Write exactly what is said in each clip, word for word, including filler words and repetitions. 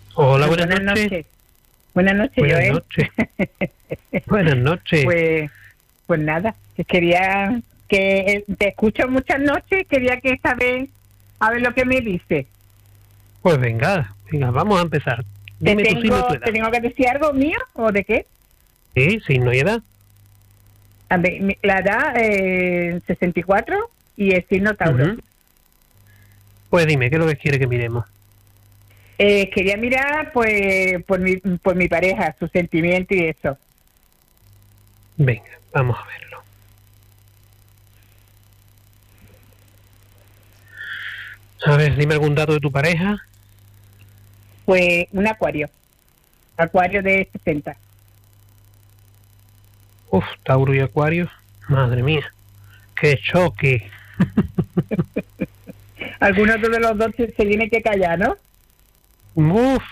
Hola, Pues buenas, buenas noches. noches. Buenas noches, Buenas Joel. noches. Buenas noches. Pues, pues nada, que quería que eh, te escucho muchas noches, quería que esta vez a ver lo que me dice. Pues venga, venga, vamos a empezar. ¿Te Dime tu signo y tu tengo, edad. ¿Te tengo que decir algo mío o de qué? Sí, signo y edad. A ver, mi- la edad eh, sesenta y cuatro y el signo Tauro. Ujú. Pues dime, ¿qué es lo que quiere que miremos? Eh, quería mirar pues por mi, por mi pareja, sus sentimientos y eso. Venga, vamos a verlo. A ver, dime algún dato de tu pareja. Pues un acuario, acuario de sesenta. Uf, Tauro y Acuario. Madre mía, qué choque. Alguno de los dos se, se tiene que callar, ¿no? Uf,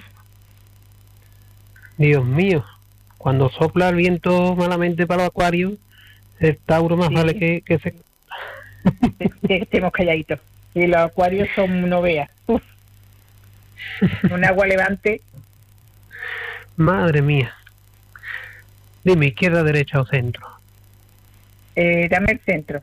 Dios mío. Cuando sopla el viento malamente para los Acuarios, el Tauro más Sí. vale que, que se... que, que estemos calladitos. Y los acuarios son, no veas, uf, un agua levante. Madre mía. Dime, izquierda, derecha o centro. Eh, dame el centro.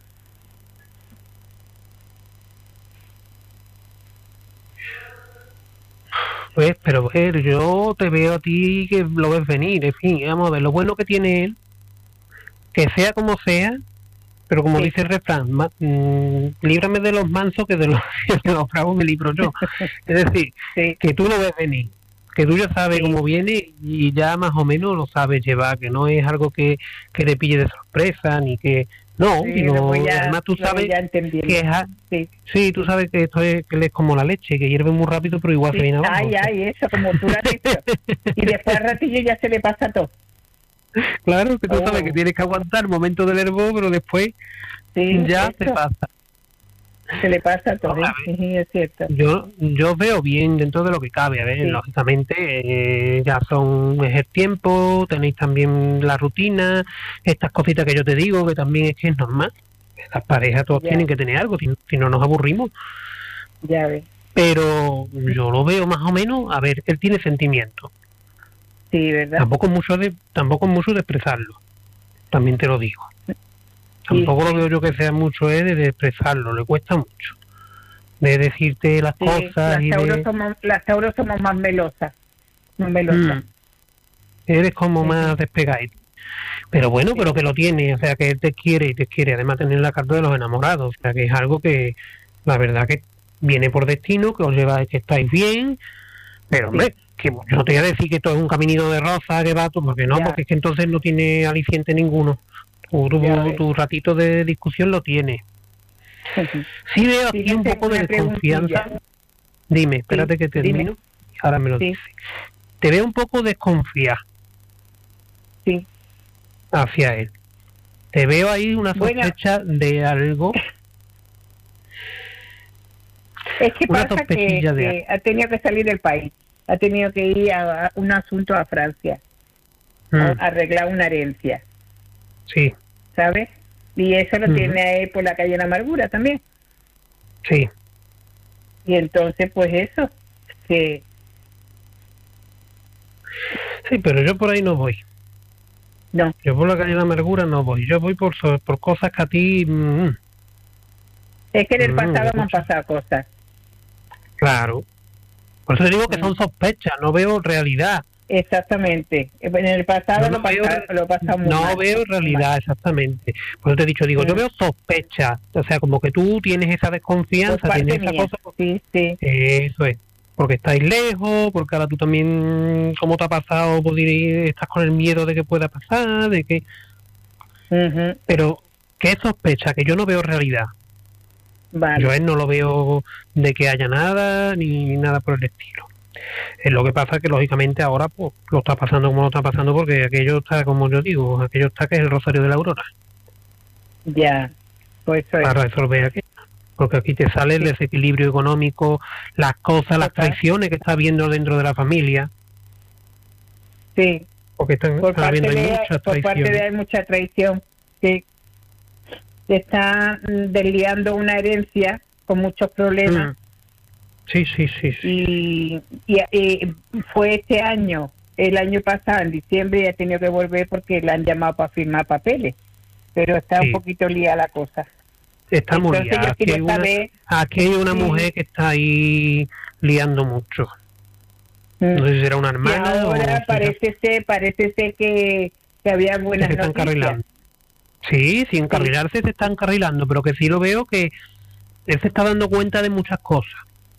Pues, pero ver, yo te veo a ti que lo ves venir, en fin, vamos a ver, lo bueno que tiene él, que sea como sea, pero como Sí. dice el refrán, ma- mm, líbrame de los mansos que de los, de los bravos me libro yo. Es decir, Sí, que tú lo ves venir, que tú ya sabes Sí. cómo viene y ya más o menos lo sabes llevar, que no es algo que, que te pille de sorpresa, ni que... No, sí, sino, lo voy ya, además tú lo voy sabes ya entendiendo. que es... a- Sí. Sí, tú sabes que esto es, que él es como la leche, que hierve muy rápido, pero igual se Sí. viene abajo. Ay, ay, eso, como tú lo has dicho. Y después al ratillo ya se le pasa todo. Claro, que tú Oh. sabes que tienes que aguantar el momento del herbo, pero después Sí, ya eso, te pasa. se le pasa todo, Ahora, ¿eh? Sí, es cierto. Yo yo veo bien dentro de lo que cabe, a ver, Sí. lógicamente eh, ya son es el tiempo, tenéis también la rutina, estas cositas que yo te digo, que también es que es normal. Las parejas todos Ya. tienen que tener algo, si, si no nos aburrimos. Ya ves. Pero yo lo veo más o menos, a ver, él tiene sentimientos. Sí, ¿verdad? Tampoco es mucho de, tampoco es mucho de expresarlo, también te lo digo. Tampoco sí. lo veo yo que sea mucho él de expresarlo, le cuesta mucho. De decirte las Sí, cosas las y tauros de... somos, las tauros somos más melosas. Más melosas. Mm, eres como Sí. más despegadito. Pero bueno, Sí. pero que lo tiene, o sea, que él te quiere y te quiere. Además tener la carta de los enamorados, o sea, que es algo que la verdad que viene por destino, que os lleva, que estáis bien. Pero hombre, que yo no te voy a decir que esto es un caminito de rosa, que va, porque no, Ya. porque es que entonces no tiene aliciente ninguno. Tu, tu, Ya ves. tu ratito de discusión lo tiene. Sí veo aquí Sí, un no sé, poco de una desconfianza. preguntilla. Dime, espérate que dime. termino. Ahora me lo Sí. dice. Te veo un poco desconfiada Sí. hacia él. Te veo ahí una Bueno. sospecha de algo. Es que Una pasa que, sospechilla de que ha tenido que salir del país. Ha tenido que ir a, a un asunto a Francia. Mm, A, a arreglar una herencia. sí, ¿Sabes? Y eso lo Ujú. tiene a él por la calle de la amargura también. sí. Y entonces, pues eso. Que Sí, pero yo por ahí no voy. no. Yo por la calle de la amargura no voy. Yo voy por, so- por cosas que a ti... mm, Es que en el Mm, pasado me han mucho. pasado cosas. claro. Por eso digo que Mm. son sospechas, no veo realidad. Exactamente. En el pasado Yo no lo, veo, pasa, lo he pasado muy no mal. veo realidad, exactamente. Por eso te he dicho, digo, yo Mm. veo sospechas. O sea, como que tú tienes esa Por desconfianza, parte tienes esa mía. cosa. Sí, sí. Eso es. Porque estáis lejos, porque ahora tú también, como te ha pasado, pues, diré, estás con el miedo de que pueda pasar, de que... Ujú. Pero, ¿qué sospecha? Que yo no veo realidad. Vale. Yo a él no lo veo de que haya nada, ni nada por el estilo. Es lo que pasa es que, lógicamente, ahora pues lo está pasando como lo está pasando, porque aquello está, como yo digo, aquello está que es el rosario de la aurora, Ya. Pues eso es. para resolver aquello. Porque aquí te sale el Sí. desequilibrio económico, las cosas, las Total. traiciones que está habiendo dentro de la familia, Sí. porque están, Por están parte, habiendo de, muchas por parte traiciones. de hay mucha traición. Sí. Se está mm, desliando una herencia con muchos problemas. Mm, Sí, sí, sí, sí. Y, y, y fue este año, el año pasado, en diciembre, y ha tenido que volver porque la han llamado para firmar papeles, pero está sí. un poquito liada la cosa. Está muy liada. Aquí hay una, saber, aquí hay una sí. mujer que está ahí liando mucho. No sé si será una hermana. Y ahora o parece será... ser, parece ser que, que había buenas que se noticias. Están sí, sin encarrilarse sí. se está encarrilando, pero que sí lo veo que él se está dando cuenta de muchas cosas.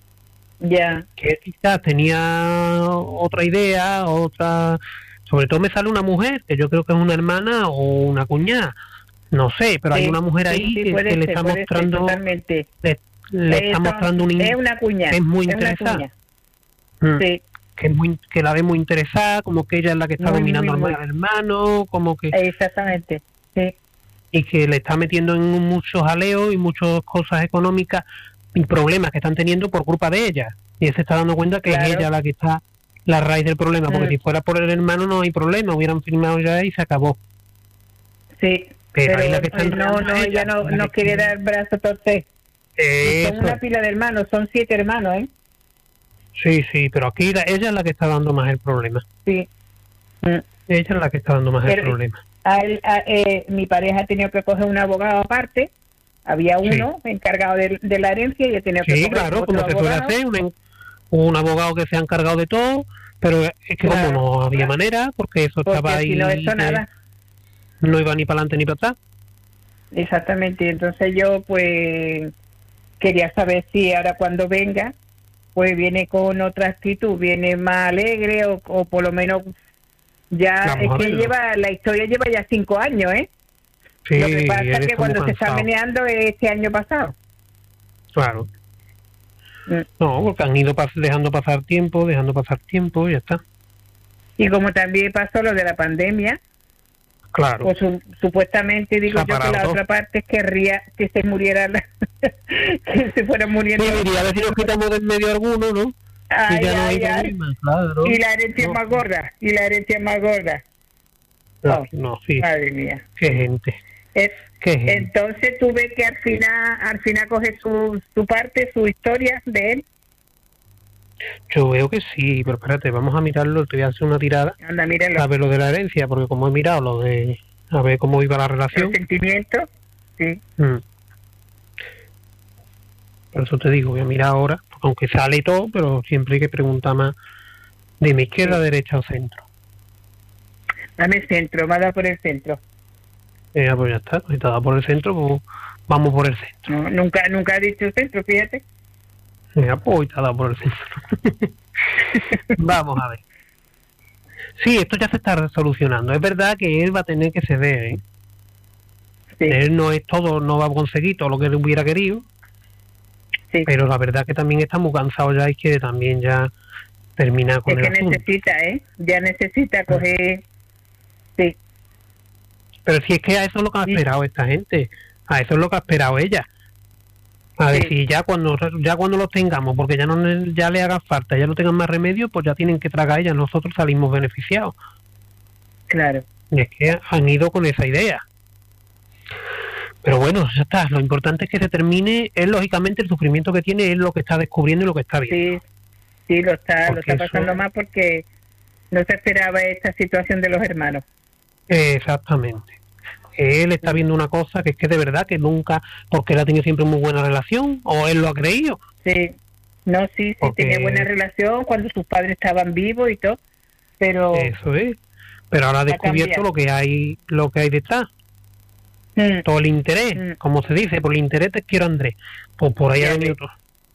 Ya. Que quizás tenía otra idea, otra... Sobre todo me sale una mujer, que yo creo que es una hermana o una cuñada. No sé, pero sí, hay una mujer ahí sí, sí, que, que ser, le está mostrando... Ser, le, le está Eso, mostrando un... Es una cuñada. Que es muy interesada. Mm. Sí. Que, es muy, que la ve muy interesada, como que ella es la que está muy, dominando muy, muy. al hermano, como que... Exactamente, sí. Y que le está metiendo en muchos jaleos y muchas cosas económicas y problemas que están teniendo por culpa de ella. Y él se está dando cuenta que claro. es ella la que está la raíz del problema, porque mm. si fuera por el hermano no hay problema, hubieran firmado ya y se acabó. Sí, pero, pero la que está no, no, ella no, no quiere dar brazo a torcer. Son una pila de hermanos, son siete hermanos, ¿eh? Sí, sí, pero aquí la, ella es la que está dando más el problema. Sí. Mm. Ella es la que está dando más pero, el problema. A él, a, eh, mi pareja ha tenido que coger un abogado aparte. Había uno sí. encargado de, de la herencia y ha tenido que sí, coger claro, otro como se suele hacer, un, un abogado que se ha encargado de todo, pero es que claro, como no había claro. manera, porque eso porque estaba ahí, si no, eso nada. no iba ni para adelante ni para atrás. Exactamente, entonces yo pues quería saber si ahora cuando venga, pues viene con otra actitud, viene más alegre o, o por lo menos ya Vamos es que lleva, la historia lleva ya cinco años, ¿eh? Sí, lo que pasa es que cuando se está meneando es este año pasado. Claro. Mm. No, porque han ido pas dejando pasar tiempo, dejando pasar tiempo y ya está. Y como también pasó lo de la pandemia, claro. pues su, supuestamente digo yo que la otra parte querría que se muriera, la, que se fueran muriendo. Sí, diría a ver si nos quitamos del medio alguno, ¿no? Ay, y ya no ay, hay ay. problema, claro. Y la herencia no. es más gorda, y la herencia es más gorda. No, oh, no, sí. Madre mía. Qué gente. Es, Qué gente. Entonces tuve que al final, al final coger su, su parte, su historia de él. Yo veo que sí, pero espérate, vamos a mirarlo, te voy a hacer una tirada. Anda, míralo. A ver lo de la herencia, porque como he mirado lo de... A ver cómo iba la relación. El sentimiento, sí. Mm. Por eso te digo, voy a mirar ahora, aunque sale todo, pero siempre hay que preguntar más de mi izquierda, sí. derecha o centro. Dame el centro, me ha dado por el centro. Eh, pues ya está, si te ha dado por el centro, pues vamos por el centro. No, nunca, nunca he dicho centro, fíjate. Ya, pues te ha dado por el centro. Vamos a ver. Sí, esto ya se está solucionando. Es verdad que él va a tener que ceder, ¿eh? Sí. Él no es todo, no va a conseguir todo lo que él hubiera querido. Sí. Pero la verdad que también está muy cansado ya y quiere también ya terminar con es el que asunto. necesita, ¿eh? Ya necesita coger... Sí. Pero si es que a eso es lo que ha esperado sí. esta gente. A eso es lo que ha esperado ella. A ver, sí. si ya cuando ya cuando los tengamos, porque ya no ya le haga falta, ya no tengan más remedio, pues ya tienen que tragar ella, nosotros salimos beneficiados. Claro. Y es que han ido con esa idea. Pero bueno, ya está. Lo importante es que se termine. Él, lógicamente, el sufrimiento que tiene es lo que está descubriendo y lo que está viendo. Sí, sí, lo está, lo está pasando eso... más porque no se esperaba esta situación de los hermanos. Exactamente. Él está viendo una cosa que es que de verdad que nunca, porque él ha tenido siempre muy buena relación, o él lo ha creído. Sí, no, sí, sí, porque... tenía buena relación cuando sus padres estaban vivos y todo, pero... Eso es, pero ahora ha descubierto lo que hay, lo que hay detrás. Mm. Todo el interés, mm. como se dice, por el interés te quiero Andrés, pues por ahí hay otro.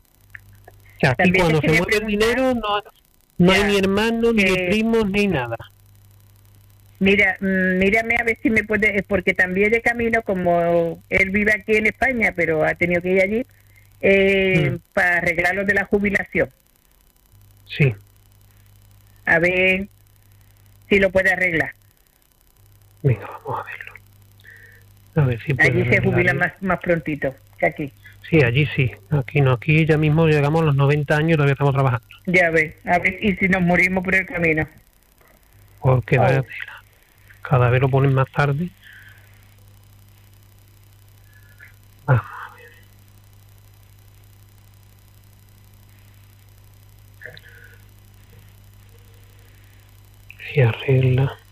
O sea, aquí cuando se mueve el dinero no, no hay ni hermanos, ni eh... primos, ni nada. Mira, mírame a ver si me puede, porque también de camino, como él vive aquí en España, pero ha tenido que ir allí, eh, mm. para arreglar lo de la jubilación. Sí. A ver si lo puede arreglar. Venga, vamos a verlo. A ver si puede allí se jubila más, más prontito que aquí. Sí, allí sí. Aquí no, aquí ya mismo llegamos a los noventa años y todavía estamos trabajando. Ya ves, a ver, y si nos morimos por el camino. Porque oh. vaya tela. Cada vez lo ponen más tarde. Vamos a ver. Y arregla.